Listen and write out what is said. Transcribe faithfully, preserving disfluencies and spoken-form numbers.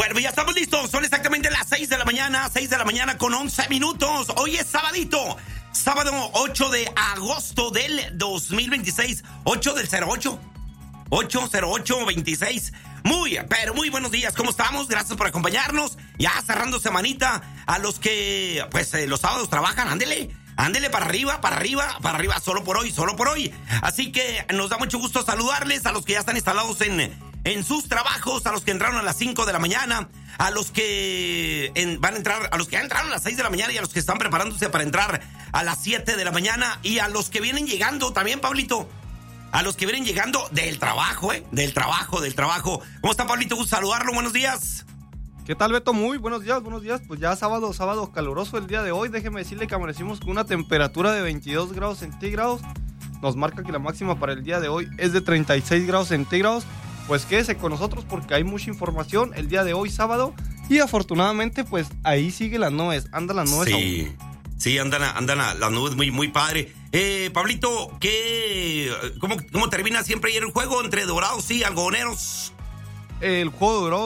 Bueno, ya estamos listos. Son exactamente las seis de la mañana, seis de la mañana con once minutos. Hoy es sabadito. Sábado ocho de agosto del dos mil veintiséis. ocho del cero ocho. ocho cero ocho veintiséis. Muy, pero muy buenos días. ¿Cómo estamos? Gracias por acompañarnos. Ya cerrando semanita. A los que, pues, eh, los sábados trabajan. Ándele. Ándele para arriba, para arriba, para arriba. Solo por hoy, solo por hoy. Así que nos da mucho gusto saludarles a los que ya están instalados en... en sus trabajos, a los que entraron a las cinco de la mañana, a los que en, van a entrar, a los que ya entraron a las seis de la mañana y a los que están preparándose para entrar a las siete de la mañana y a los que vienen llegando también, Pablito, a los que vienen llegando del trabajo, ¿eh? Del trabajo, del trabajo. ¿Cómo está, Pablito? Gusto saludarlo, buenos días. ¿Qué tal, Beto? Muy buenos días, buenos días. Pues ya sábado, sábado caluroso el día de hoy. Déjeme decirle que amanecimos con una temperatura de veintidós grados centígrados. Nos marca que la máxima para el día de hoy es de treinta y seis grados centígrados. Pues quédese con nosotros porque hay mucha información el día de hoy, sábado. Y afortunadamente, pues ahí sigue las nubes. Andan las nubes Sí, aún. sí, andan, andan las nubes muy, muy padre. Eh, Pablito, ¿qué, cómo, ¿cómo termina siempre ayer el juego entre Dorados y Algodoneros? El juego duró